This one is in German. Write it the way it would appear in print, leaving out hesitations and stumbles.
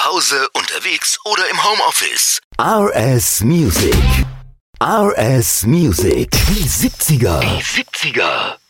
Hause, unterwegs oder im Homeoffice. RS Music. RS Music. Die 70er.